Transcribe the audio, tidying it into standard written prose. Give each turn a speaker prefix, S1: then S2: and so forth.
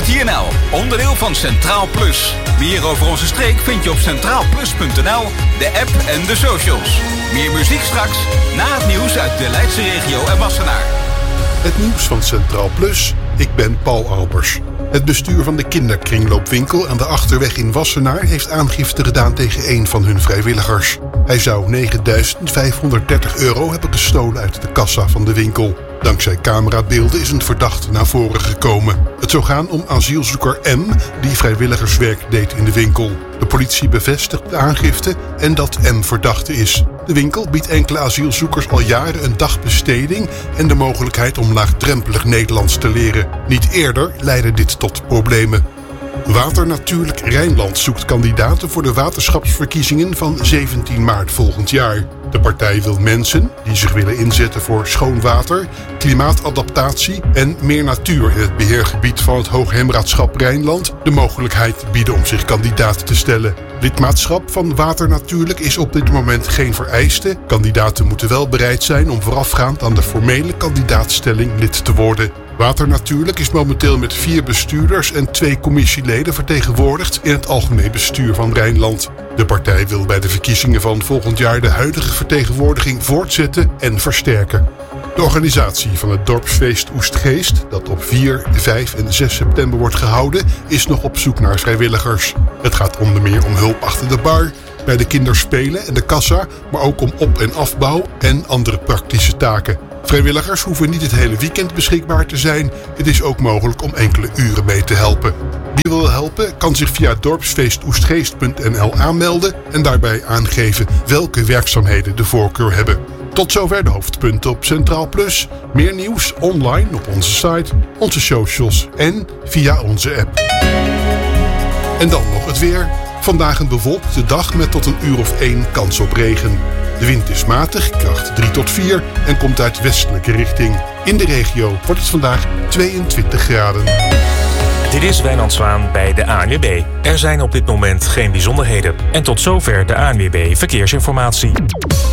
S1: TNL, onderdeel van Centraal Plus. Meer over onze streek vind je op centraalplus.nl, de app en de socials. Meer muziek straks, na het nieuws uit de Leidse regio en Wassenaar.
S2: Het nieuws van Centraal Plus. Ik ben Paul Albers. Het bestuur van de kinderkringloopwinkel aan de Achterweg in Wassenaar heeft aangifte gedaan tegen een van hun vrijwilligers. Hij zou €9.530 hebben gestolen uit de kassa van de winkel. Dankzij camerabeelden is een verdachte naar voren gekomen. Het zou gaan om asielzoeker M, die vrijwilligerswerk deed in de winkel. De politie bevestigt de aangifte en dat M verdachte is. De winkel biedt enkele asielzoekers al jaren een dagbesteding en de mogelijkheid om laagdrempelig Nederlands te leren. Niet eerder leidde dit tot problemen. Water Natuurlijk Rijnland zoekt kandidaten voor de waterschapsverkiezingen van 17 maart volgend jaar. De partij wil mensen die zich willen inzetten voor schoon water, klimaatadaptatie en meer natuur in het beheergebied van het Hoogheemraadschap Rijnland de mogelijkheid bieden om zich kandidaat te stellen. Lidmaatschap van Water Natuurlijk is op dit moment geen vereiste. Kandidaten moeten wel bereid zijn om voorafgaand aan de formele kandidaatstelling lid te worden. Water Natuurlijk is momenteel met 4 bestuurders en 2 commissieleden vertegenwoordigd in het algemeen bestuur van Rijnland. De partij wil bij de verkiezingen van volgend jaar de huidige vertegenwoordiging voortzetten en versterken. De organisatie van het dorpsfeest Oestgeest, dat op 4, 5 en 6 september wordt gehouden, is nog op zoek naar vrijwilligers. Het gaat onder meer om hulp achter de bar, bij de kinderspelen en de kassa, maar ook om op- en afbouw en andere praktische taken. Vrijwilligers hoeven niet het hele weekend beschikbaar te zijn. Het is ook mogelijk om enkele uren mee te helpen. Wie wil helpen kan zich via dorpsfeestoestgeest.nl aanmelden en daarbij aangeven welke werkzaamheden de voorkeur hebben. Tot zover de hoofdpunten op Centraal Plus. Meer nieuws online op onze site, onze socials en via onze app. En dan nog het weer. Vandaag een bewolkte dag met tot een uur of 1 kans op regen. De wind is matig, kracht 3 tot 4 en komt uit westelijke richting. In de regio wordt het vandaag 22 graden.
S3: Dit is Wijnand Zwaan bij de ANWB. Er zijn op dit moment geen bijzonderheden. En tot zover de ANWB Verkeersinformatie.